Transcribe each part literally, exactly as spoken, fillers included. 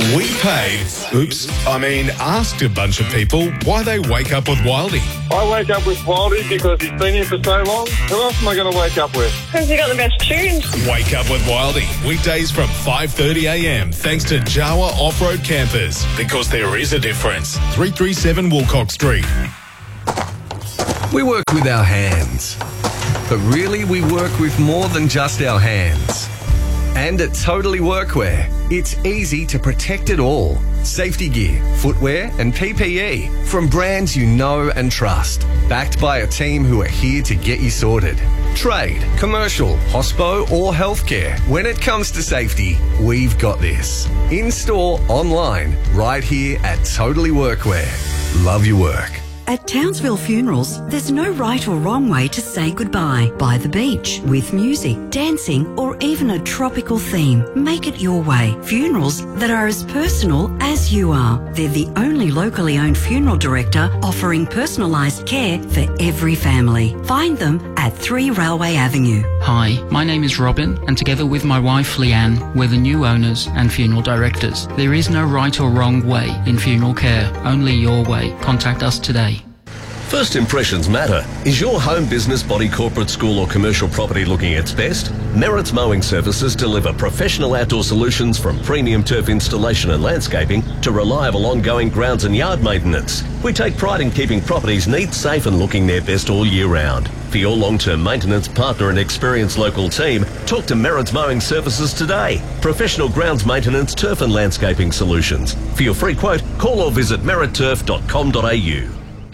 We paid, oops, I mean asked a bunch of people why they wake up with Wildy. I wake up with Wildy because he's been here for so long. Who else am I going to wake up with? Because he got the best tunes. Wake up with Wildy, weekdays from five thirty a m thanks to Jawa Off-Road Campers. Because there is a difference. three thirty seven Woolcock Street. We work with our hands. But really, we work with more than just our hands. And at Totally Workwear, it's easy to protect it all. Safety gear, footwear and P P E from brands you know and trust. Backed by a team who are here to get you sorted. Trade, commercial, hospo or healthcare. When it comes to safety, we've got this. In-store, online, right here at Totally Workwear. Love your work. At Townsville Funerals, there's no right or wrong way to say goodbye. By the beach, with music, dancing, or even a tropical theme. Make it your way. Funerals that are as personal as you are. They're the only locally owned funeral director offering personalised care for every family. Find them at three Railway Avenue. Hi, my name is Robin, and together with my wife Leanne, we're the new owners and funeral directors. There is no right or wrong way in funeral care, only your way. Contact us today. First impressions matter. Is your home, business, body, corporate, school or commercial property looking its best? Merritt's Mowing Services deliver professional outdoor solutions from premium turf installation and landscaping to reliable ongoing grounds and yard maintenance. We take pride in keeping properties neat, safe and looking their best all year round. For your long-term maintenance partner and experienced local team, talk to Merritt's Mowing Services today. Professional grounds maintenance, turf and landscaping solutions. For your free quote, call or visit merritt turf dot com dot a u.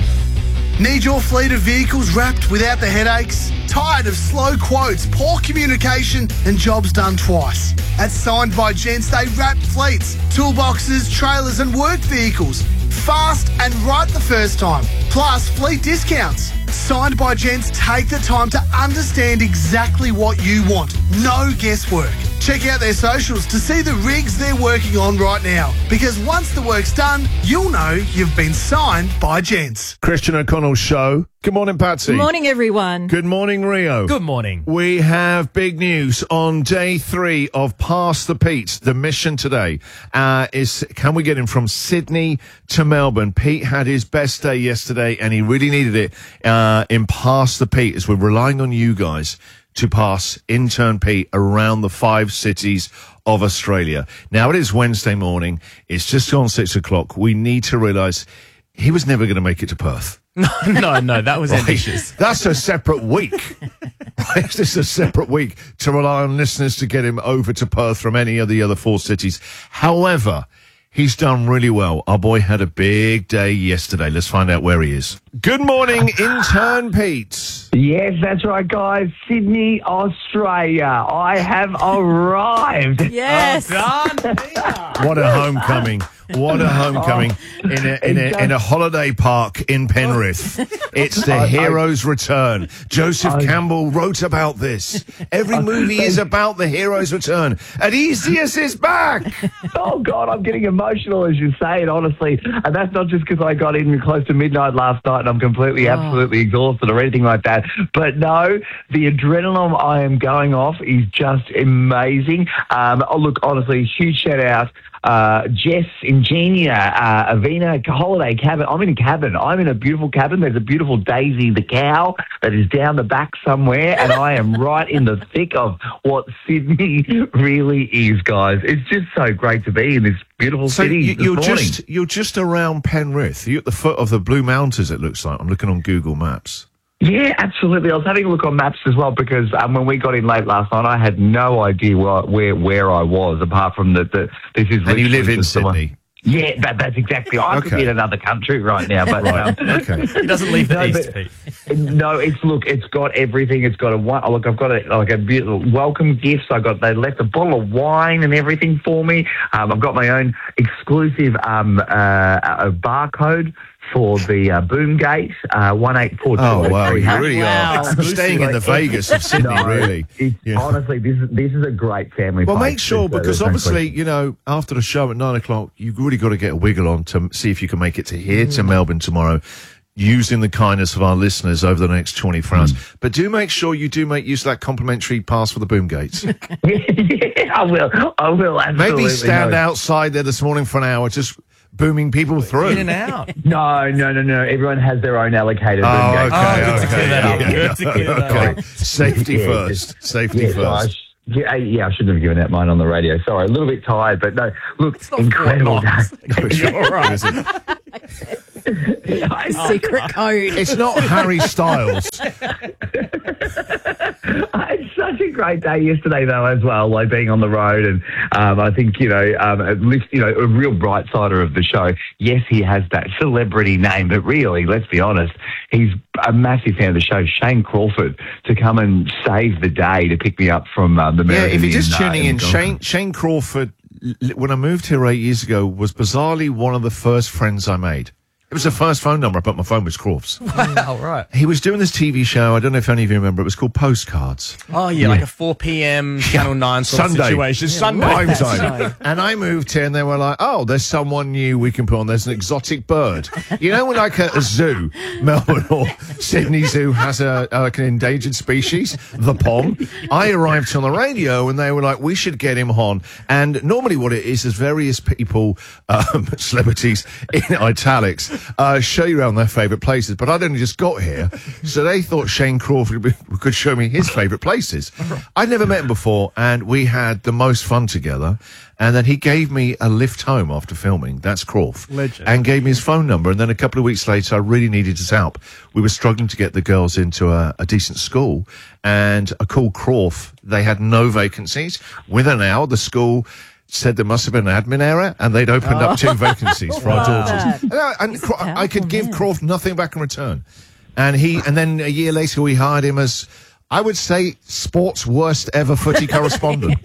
Need your fleet of vehicles wrapped without the headaches? Tired of slow quotes, poor communication and jobs done twice? At Signed by Gents, they wrap fleets, toolboxes, trailers and work vehicles. Fast and right the first time. Plus fleet discounts. Signed by Gents take the time to understand exactly what you want. No guesswork. Check out their socials to see the rigs they're working on right now. Because once the work's done, you'll know you've been signed by Gents. Christian O'Connell's show. Good morning, Patsy. Good morning, everyone. Good morning, Rio. Good morning. We have big news on day three of Pass the Pete. The mission today uh, is, can we get him from Sydney to Melbourne? Pete had his best day yesterday, and he really needed it uh, in Pass the Pete, as we're relying on you guys to pass intern Pete around the five cities of Australia. Now, it is Wednesday morning. It's just gone six o'clock. We need to realise he was never going to make it to Perth. No, no, no, that was right. ambitious. That's a separate week. Right? This is a separate week to rely on listeners to get him over to Perth from any of the other four cities. However, he's done really well. Our boy had a big day yesterday. Let's find out where he is. Good morning, intern Pete. Yes, that's right, guys. Sydney, Australia. I have arrived. Yes. Oh, done. What a homecoming. What a homecoming oh, in a in a in a holiday park in Penrith. It's the I, hero's I, return. Joseph I, Campbell wrote about this. Every movie is about the hero's return. Odysseus is back. Oh God, I'm getting emotional as you say it, honestly. And that's not just because I got in close to midnight last night and I'm completely, oh. absolutely exhausted or anything like that. But no, the adrenaline I am going off is just amazing. Um, oh, look, honestly, huge shout out. Uh, Jess, Ingenia, uh, Avina, holiday cabin. I'm in a cabin. I'm in a beautiful cabin. There's a beautiful Daisy the cow that is down the back somewhere, and I am right in the thick of what Sydney really is, guys. It's just so great to be in this beautiful so city. You, this you're morning. just you're just around Penrith. You're at the foot of the Blue Mountains. It looks like. I'm looking on Google Maps. Yeah, absolutely. I was having a look on maps as well because um, when we got in late last night, I had no idea where where, where I was apart from the, the this is. And you live in Sydney. Yeah, that, that's exactly. I okay. could be in another country right now, but right. um, okay. He doesn't leave the no, east, but, Pete. No, it's look, it's got everything. It's got a one. Look, I've got a like a beautiful welcome gifts. I got they left a bottle of wine and everything for me. Um, I've got my own exclusive um uh a barcode for the uh, Boomgate, uh, one eight four two. Oh, wow. You really wow. are staying in the Vegas of Sydney, no, really. It's, yeah. Honestly, this is, this is a great family Well, place. make sure, because obviously, you know, after the show at nine o'clock, you've really got to get a wiggle on to see if you can make it to here, mm. to Melbourne tomorrow. using the kindness of our listeners over the next twenty-four hours. Mm. But do make sure you do make use of that complimentary pass for the boom gates. Yeah, I will. I will. Absolutely. Maybe stand no. outside there this morning for an hour, just booming people through. In and out. No, no, no, no. Everyone has their own allocated boom Oh, gate. okay, Oh, good to okay. clear that up. yeah, Good to clear that okay. up. Safety Yeah, first. Safety Yeah, so I first. sh- yeah, yeah, I shouldn't have given out mine on the radio. Sorry, a little bit tired, but no. Look, not incredible day. All right. Secret code. It's not Harry Styles. I had such a great day yesterday, though, as well, like being on the road. And um, I think, you know, um, at least, you know, a real bright sider of the show. Yes, he has that celebrity name, but really, let's be honest, he's a massive fan of the show. Shane Crawford to come and save the day to pick me up from um, the Yeah, American if you're just Indian, uh, tuning in, Golf. Shane, Shane Crawford, l- when I moved here eight years ago, was bizarrely one of the first friends I made. It was the first phone number I put on my phone was Croft's. Wow, right. He was doing this T V show, I don't know if any of you remember, it was called Postcards. Oh, yeah, like a four p.m. Channel nine sort Sunday. of situation. Sunday. Prime time. And I moved here and they were like, oh, there's someone new we can put on. There's an exotic bird. You know, when like a, a zoo, Melbourne or Sydney Zoo has a, a like an endangered species, the pom. I arrived on the radio and they were like, we should get him on. And normally what it is is various people, um, celebrities in italics, uh, show you around their favourite places. But I'd only just got here, so they thought Shane Crawford would be- could show me his favourite places. I'd never met him before, and we had the most fun together. And then he gave me a lift home after filming. That's Crawford. Legend. And gave me his phone number. And then a couple of weeks later, I really needed his help. We were struggling to get the girls into a, a decent school. And I called Crawford. They had no vacancies. Within an hour, the school said there must have been an admin error, and they'd opened up two vacancies for our daughters. And, I, and Craw- I could give Crawford nothing back in return. And he, and then a year later, we hired him as, I would say, sports worst ever footy correspondent.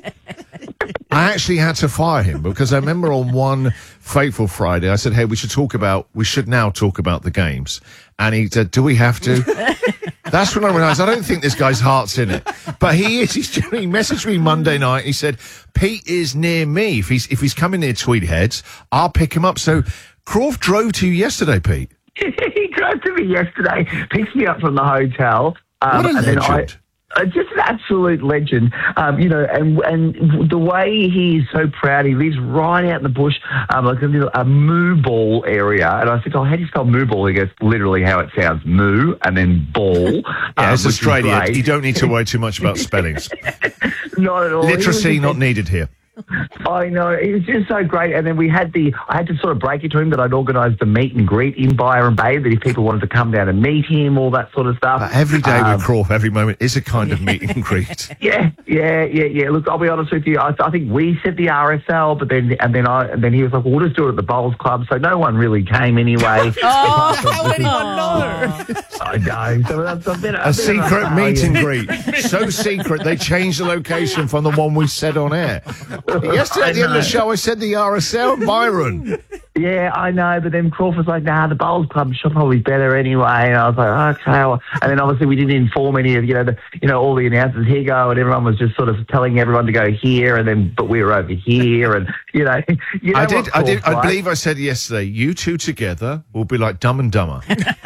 I actually had to fire him because I remember on one fateful Friday, I said, hey, we should talk about, we should now talk about the games. And he said, do we have to? That's when I realised I don't think this guy's heart's in it. But he is. He's, he messaged me Monday night. He said, Pete is near me. If he's, if he's coming near Tweed Heads, I'll pick him up. So Crawford drove to you yesterday, Pete. He drove to me yesterday, picked me up from the hotel. Um, What a and then I, legend. Uh, just an absolute legend, um, you know, and and the way he's so proud. He lives right out in the bush, um, like a little a moo ball area. And I said, "Oh, how do you spell moo ball?" He goes, "Literally how it sounds, moo and then ball." Yeah, um, it's which is Australia. great. You don't need to worry too much about spellings. Not at all. He was Literacy just- not needed here. I know, it was just so great. And then we had the, I had to sort of break it to him that I'd organised the meet and greet in Byron Bay, that if people wanted to come down and meet him, all that sort of stuff. But every day Um, with Crawford, every moment is a kind of meet and greet. Yeah, yeah, yeah, yeah. Look, I'll be honest with you. I, I think we said the R S L, but then and then I and then he was like, well, "We'll just do it at the Bowls Club." So no one really came anyway. Oh, how would anyone know? I know. So that's a bit. A secret meet and greet. So secret, they changed the location from the one we said on air. Yesterday at the end of the show, I said the R S L, Byron. Yeah, I know, but then Crawford's like, nah, the Bowls Club should probably be better anyway. And I was like, okay. Well, and then obviously we didn't inform any of, you know, the, you know, all the announcers, here go, and everyone was just sort of telling everyone to go here, and then, but we were over here, and, you know. You know I did, what I did, Crawford I like. believe I said yesterday, you two together will be like Dumb and Dumber.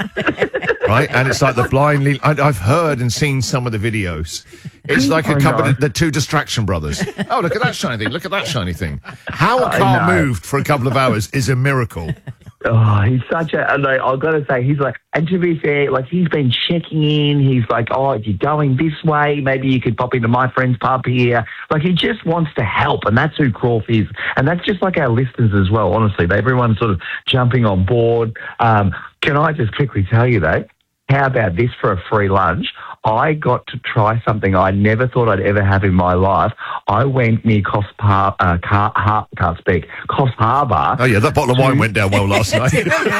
Right? And it's like the blind lead. I, I've heard and seen some of the videos. It's like a I couple know. of the two distraction brothers. Oh, look at that shiny thing. Look at that shiny thing. How a I car know. moved for a couple of hours is a miracle. Oh, he's such a, and I, I've got to say, he's like, and to be fair, like, he's been checking in. He's like, oh, if you're going this way, maybe you could pop into my friend's pub here. Like, he just wants to help, and that's who Crawford is. And that's just like our listeners as well, honestly. Everyone's sort of jumping on board. Um, can I just quickly tell you, though, how about this for a free lunch? I got to try something I never thought I'd ever have in my life. I went near Coffs Har- uh, Car- Har- can't speak, Coffs Harbour. Oh, yeah, that bottle of wine went down well last night.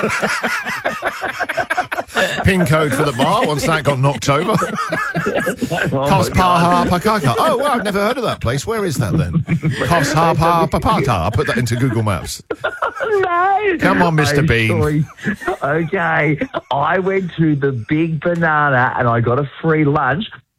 Pin code for the bar once that got knocked over. Oh, Coffs my God. Pakaka. Oh, well, I've never heard of that place. Where is that then? Coffs Pakaka. Put that into Google Maps. No. Come on, Mister I'm Bean. sorry. Okay. I went to the Big Banana and I got a free lunch.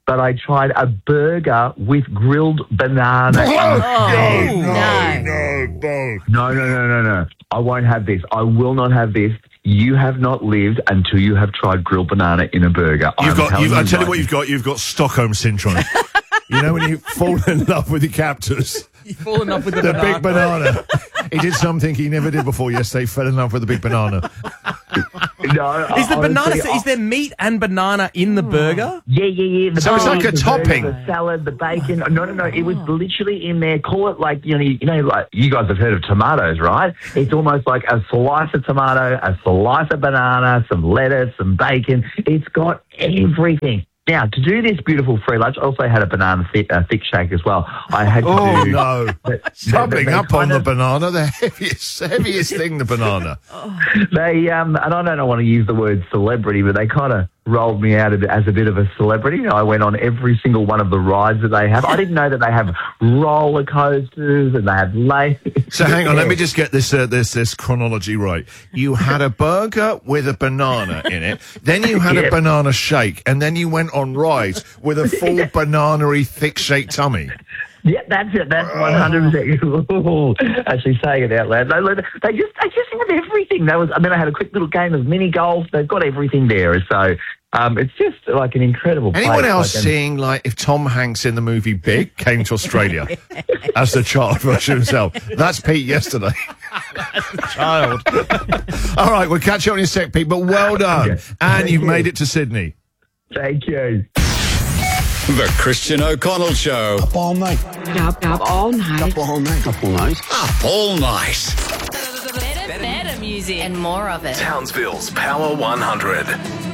but I tried a burger with grilled banana. Oh, instead. no, no, no, No, no, no, no, no. I won't have this. I will not have this. You have not lived until you have tried grilled banana in a burger. You've I'm got. telling You've, I you tell you right what, you've got. You've got Stockholm syndrome. You know when you fall in love with your captors. You've fallen off with the, The banana. big banana. He did something he never did before yesterday. Fell in love with the big banana. No, Is the honestly, banana? I- Is there meat and banana in the burger? Yeah, yeah, yeah. The So it's like cheese, a the topping. burger, the salad, the bacon. No, no, no. It was literally in there. Call it like, you know, you know, like you guys have heard of tomatoes, right? It's almost like a slice of tomato, a slice of banana, some lettuce, some bacon. It's got everything. Now, to do this beautiful free lunch, I also had a banana thick, uh, thick shake as well. I had to Oh do... no! But- Doubling but they up on kind the of- banana, the heaviest, heaviest thing, the banana. They um, and I don't want to use the word celebrity, but they kind of rolled me out as a bit of a celebrity. I went on every single one of the rides that they have. I didn't know that they have roller coasters and they have lay. So hang on, let me just get this uh, this this chronology right. You had a burger with a banana in it, then you had a Yep. banana shake, and then you went on rides with a full banana-y thick shaped tummy. Yeah, that's it. That's one hundred percent. Actually, saying it out loud, they, they just they just have everything. That was. I mean, I had a quick little game of mini golf. They've got everything there. So um, it's just like an incredible. Anyone place. else Like, um, seeing, like, if Tom Hanks in the movie Big came to Australia as the child version of himself? That's Pete yesterday. Child. All right, we'll catch you on your sec, Pete, but well done. Okay. And Thank you've you. made it to Sydney. Thank you. The Christian O'Connell Show. Up all night. Up, up all night. Up all night. Up all night. Up all night. Better, better music and more of it. Townsville's Power one hundred.